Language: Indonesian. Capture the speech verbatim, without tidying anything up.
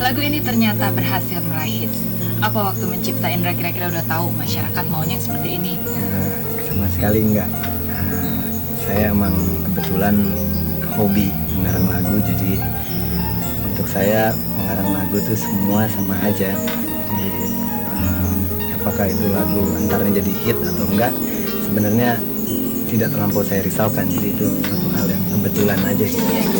Lagu ini ternyata berhasil meraih hits. Apa waktu mencipta Indra kira-kira udah tahu masyarakat maunya yang seperti ini? Nah, sama sekali enggak. Nah, saya emang kebetulan hobi mengarang lagu, jadi untuk saya mengarang lagu itu semua sama aja. Jadi um, apakah itu lagu antaranya jadi hit atau enggak, sebenarnya tidak terlampau saya risaukan. Jadi itu suatu hal yang kebetulan aja sih.